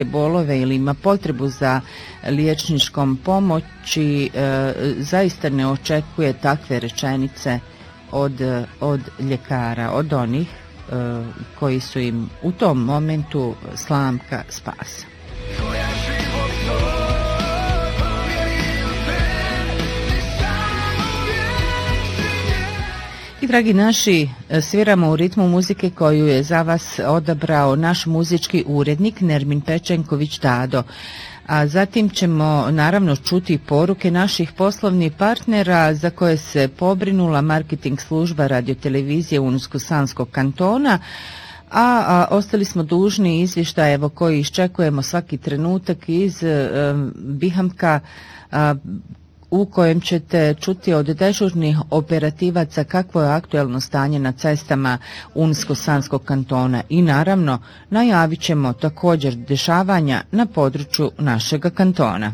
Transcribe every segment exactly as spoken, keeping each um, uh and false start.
bolove ili ima potrebu za liječničkom pomoći, e, zaista ne očekuje takve rečenice od, od ljekara, od onih e, koji su im u tom momentu slamka spasa. I dragi naši, sviramo u ritmu muzike koju je za vas odabrao naš muzički urednik Nermin Pečenković Dado. A zatim ćemo naravno čuti poruke naših poslovnih partnera za koje se pobrinula marketing služba radiotelevizije Unsko-Sanskog kantona, a, a ostali smo dužni izvještaj evo koji iščekujemo svaki trenutak iz um, Bihamka, a, u kojem ćete čuti od dežurnih operativaca kakvo je aktuelno stanje na cestama Unsko-Sanskog kantona i naravno najavit ćemo također dešavanja na području našega kantona.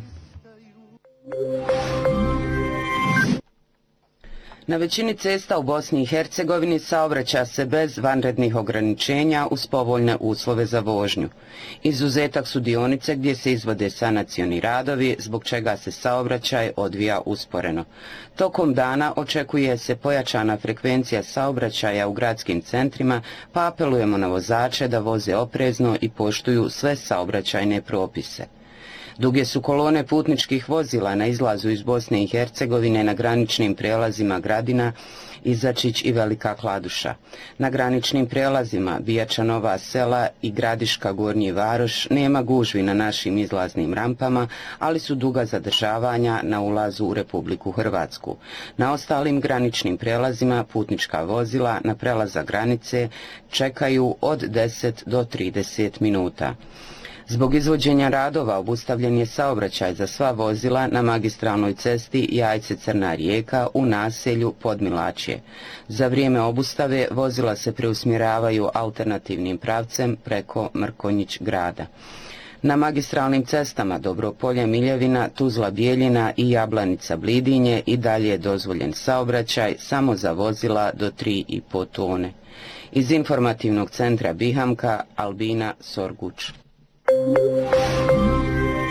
Na većini cesta u Bosni i Hercegovini saobraća se bez vanrednih ograničenja uz povoljne uslove za vožnju. Izuzetak su dionice gdje se izvode sanacioni radovi, zbog čega se saobraćaj odvija usporeno. Tokom dana očekuje se pojačana frekvencija saobraćaja u gradskim centrima, pa apelujemo na vozače da voze oprezno i poštuju sve saobraćajne propise. Duge su kolone putničkih vozila na izlazu iz Bosne i Hercegovine na graničnim prijelazima Gradina, Izačić i Velika Kladuša. Na graničnim prijelazima Bijača Nova Sela i Gradiška Gornji Varoš nema gužvi na našim izlaznim rampama, ali su duga zadržavanja na ulazu u Republiku Hrvatsku. Na ostalim graničnim prijelazima putnička vozila na prelaza granice čekaju od deset do trideset minuta. Zbog izvođenja radova obustavljen je saobraćaj za sva vozila na magistralnoj cesti Jajce-Crna Rijeka u naselju Podmilačje. Za vrijeme obustave vozila se preusmjeravaju alternativnim pravcem preko Mrkonjić grada. Na magistralnim cestama Dobropolje, Miljevina, Tuzla, Bijeljina i Jablanica, Blidinje i dalje je dozvoljen saobraćaj samo za vozila do tri i pol tone. Iz informativnog centra Bihamka, Albina Sorguč.